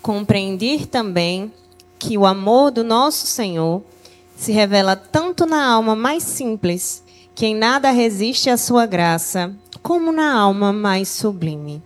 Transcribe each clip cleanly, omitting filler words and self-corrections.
Compreendi também que o amor do nosso Senhor se revela tanto na alma mais simples, que em nada resiste à sua graça, como na alma mais sublime.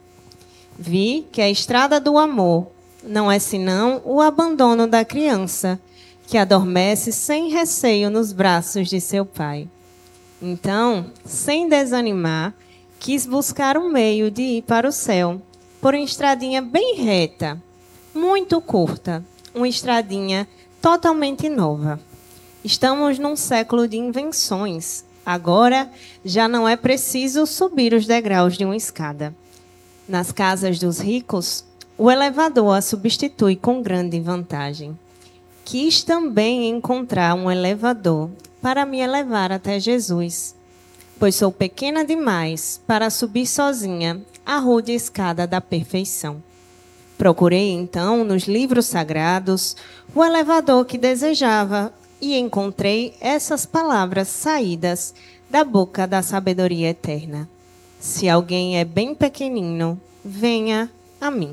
Vi que a estrada do amor não é senão o abandono da criança, que adormece sem receio nos braços de seu pai. Então, sem desanimar, quis buscar um meio de ir para o céu, por uma estradinha bem reta, muito curta, uma estradinha totalmente nova. Estamos num século de invenções. Agora já não é preciso subir os degraus de uma escada. Nas casas dos ricos, o elevador a substitui com grande vantagem. Quis também encontrar um elevador para me elevar até Jesus, pois sou pequena demais para subir sozinha a rude escada da perfeição. Procurei então nos livros sagrados o elevador que desejava e encontrei essas palavras saídas da boca da sabedoria eterna: se alguém é bem pequenino, venha a mim.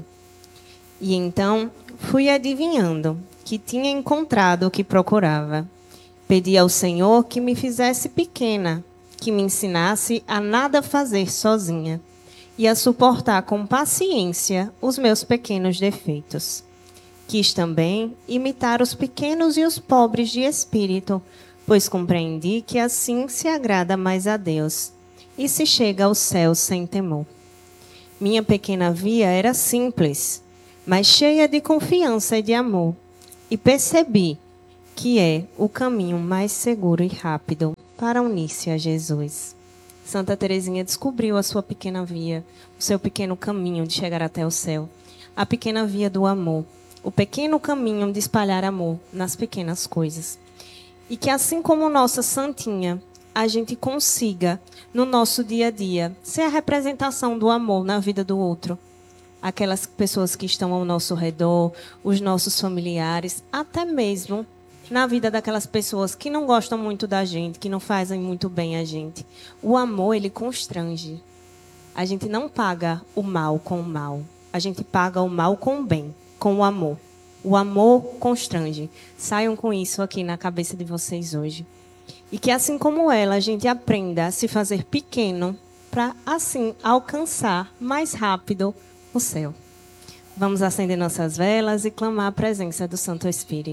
E então fui adivinhando que tinha encontrado o que procurava. Pedi ao Senhor que me fizesse pequena, que me ensinasse a nada fazer sozinha e a suportar com paciência os meus pequenos defeitos. Quis também imitar os pequenos e os pobres de espírito, pois compreendi que assim se agrada mais a Deus e se chega ao céu sem temor. Minha pequena via era simples, mas cheia de confiança e de amor, e percebi que é o caminho mais seguro e rápido para unir-se a Jesus. Santa Teresinha descobriu a sua pequena via, o seu pequeno caminho de chegar até o céu, a pequena via do amor, o pequeno caminho de espalhar amor nas pequenas coisas. E que assim como nossa santinha, a gente consiga, no nosso dia a dia, ser a representação do amor na vida do outro. Aquelas pessoas que estão ao nosso redor, os nossos familiares, até mesmo na vida daquelas pessoas que não gostam muito da gente, que não fazem muito bem a gente. O amor, ele constrange. A gente não paga o mal com o mal. A gente paga o mal com o bem, com o amor. O amor constrange. Saiam com isso aqui na cabeça de vocês hoje. E que assim como ela, a gente aprenda a se fazer pequeno para assim alcançar mais rápido o céu. Vamos acender nossas velas e clamar a presença do Santo Espírito.